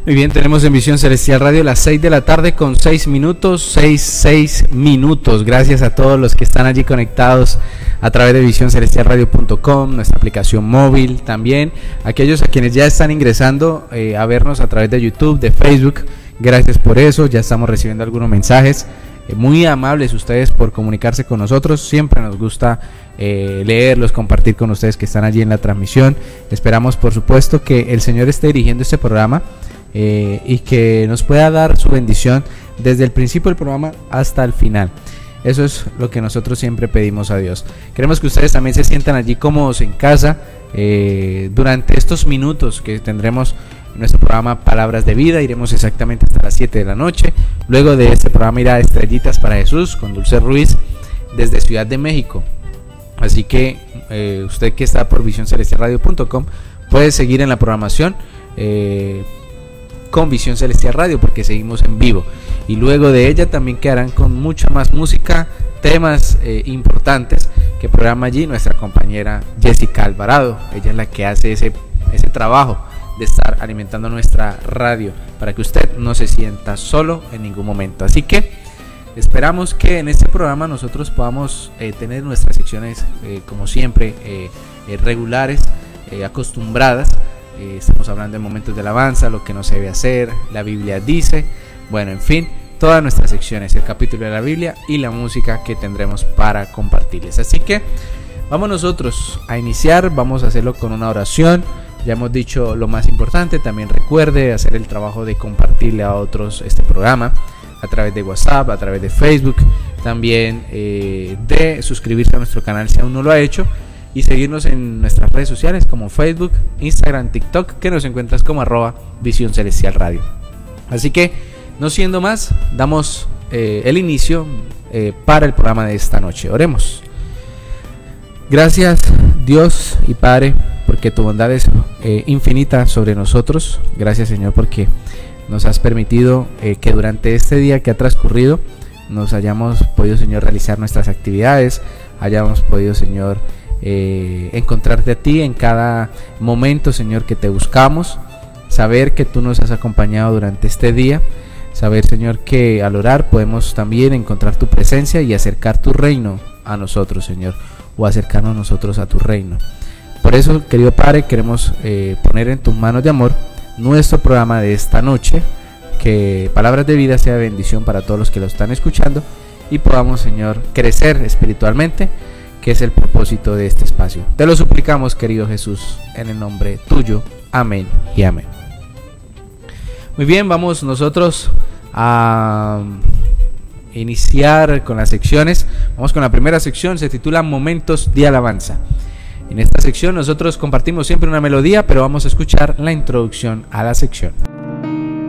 Muy bien, tenemos en Visión Celestial Radio las 6 de la tarde con 6 minutos, 6 minutos. Gracias a todos los que están allí conectados a través de visioncelestialradio.com, nuestra aplicación móvil también. Aquellos a quienes ya están ingresando a vernos a través de YouTube, de Facebook, gracias por eso. Ya estamos recibiendo algunos mensajes. Muy amables ustedes por comunicarse con nosotros. Siempre nos gusta leerlos, compartir con ustedes que están allí en la transmisión. Esperamos, por supuesto, que el Señor esté dirigiendo este programa y que nos pueda dar su bendición desde el principio del programa hasta el final. Eso es lo que nosotros siempre pedimos a Dios. Queremos que ustedes también se sientan allí cómodos en casa durante estos minutos que tendremos en nuestro programa Palabras de Vida. Iremos exactamente hasta las 7 de la noche. Luego de este programa irá Estrellitas para Jesús con Dulce Ruiz desde Ciudad de México. Así que usted que está por visioncelestialradio.com puede seguir en la programación con Visión Celestial Radio, porque seguimos en vivo, y luego de ella también quedarán con mucha más música, temas importantes que programa allí nuestra compañera Jessica Alvarado. Ella es la que hace ese trabajo de estar alimentando nuestra radio para que usted no se sienta solo en ningún momento. Así que esperamos que en este programa nosotros podamos tener nuestras secciones como siempre regulares, acostumbradas. Estamos hablando de momentos de alabanza, lo que no se debe hacer, la Biblia dice, bueno, en fin, todas nuestras secciones, el capítulo de la Biblia y la música que tendremos para compartirles. Así que vamos nosotros a iniciar, vamos a hacerlo con una oración. Ya hemos dicho lo más importante. También recuerde hacer el trabajo de compartirle a otros este programa a través de WhatsApp, a través de Facebook, también de suscribirse a nuestro canal si aún no lo ha hecho, y seguirnos en nuestras redes sociales como Facebook, Instagram, TikTok, que nos encuentras como @Visión Celestial Radio. Así que, no siendo más, damos el inicio para el programa de esta noche. Oremos. Gracias, Dios y Padre, porque tu bondad es infinita sobre nosotros. Gracias, Señor, porque nos has permitido que durante este día que ha transcurrido nos hayamos podido, Señor, realizar nuestras actividades, hayamos podido, Señor, encontrarte a ti en cada momento, Señor, que te buscamos, saber que tú nos has acompañado durante este día, saber, Señor, que al orar podemos también encontrar tu presencia y acercar tu reino a nosotros, Señor, o acercarnos nosotros a tu reino. Por eso, querido Padre, queremos poner en tus manos de amor nuestro programa de esta noche, que Palabras de Vida sea bendición para todos los que lo están escuchando y podamos, Señor, crecer espiritualmente, que es el propósito de este espacio. Te lo suplicamos, querido Jesús, en el nombre tuyo. Amén y amén. Muy bien, vamos nosotros a iniciar con las secciones. Vamos con la primera sección, se titula Momentos de Alabanza. En esta sección nosotros compartimos siempre una melodía, pero vamos a escuchar la introducción a la sección.